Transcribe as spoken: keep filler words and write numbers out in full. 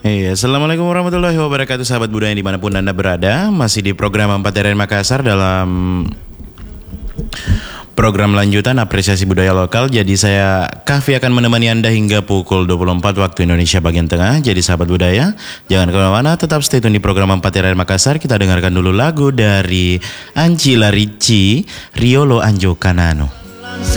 Iya, Assalamualaikum warahmatullahi wabarakatuh, sahabat budaya dimanapun Anda berada. Masih di program empat R N Makassar dalam program lanjutan apresiasi budaya lokal. Jadi saya Kahfi akan menemani Anda hingga pukul dua puluh empat waktu Indonesia bagian tengah. Jadi sahabat budaya, jangan kemana-mana, tetap stay tune di program empat R N Makassar. Kita dengarkan dulu lagu dari Anci Larici, Riolo Anjo Kanano.